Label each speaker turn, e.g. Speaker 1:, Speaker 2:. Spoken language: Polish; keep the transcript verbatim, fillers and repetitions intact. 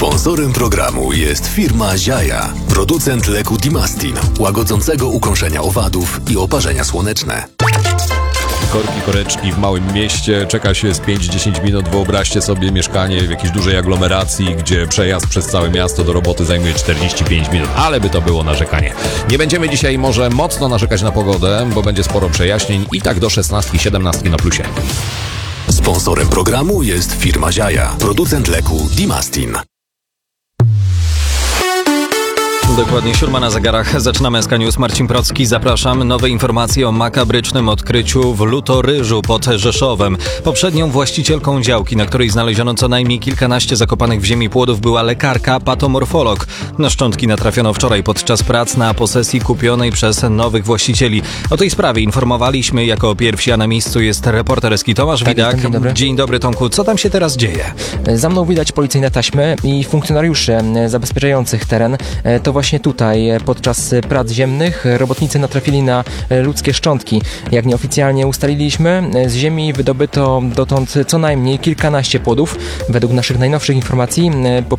Speaker 1: Sponsorem programu jest firma Ziaja, producent leku Dimastin, łagodzącego ukończenia owadów i oparzenia słoneczne.
Speaker 2: Korki, koreczki w małym mieście, czeka się z pięć do dziesięciu minut. Wyobraźcie sobie mieszkanie w jakiejś dużej aglomeracji, gdzie przejazd przez całe miasto do roboty zajmuje czterdzieści pięć minut. Ale by to było narzekanie. Nie będziemy dzisiaj może mocno narzekać na pogodę, bo będzie sporo przejaśnień i tak do szesnastki, siedemnastki na plusie.
Speaker 1: Sponsorem programu jest firma Ziaja, producent leku Dimastin.
Speaker 3: Dokładnie siódma na zegarach. Zaczynamy S K News. Marcin Procki, zapraszam. Nowe informacje o makabrycznym odkryciu w Lutoryżu pod Rzeszowem. Poprzednią właścicielką działki, na której znaleziono co najmniej kilkanaście zakopanych w ziemi płodów, była lekarka patomorfolog. Na szczątki natrafiono wczoraj podczas prac na posesji kupionej przez nowych właścicieli. O tej sprawie informowaliśmy jako pierwsi, a na miejscu jest reporter S K I Tomasz
Speaker 4: Tak,
Speaker 3: Widak.
Speaker 4: dzień dobry.
Speaker 3: Dzień dobry, Tomku. Co tam się teraz dzieje?
Speaker 4: Za mną widać policyjne taśmy i funkcjonariuszy zabezpieczających teren. To właśnie tutaj podczas prac ziemnych robotnicy natrafili na ludzkie szczątki. Jak nieoficjalnie ustaliliśmy, z ziemi wydobyto dotąd co najmniej kilkanaście płodów. Według naszych najnowszych informacji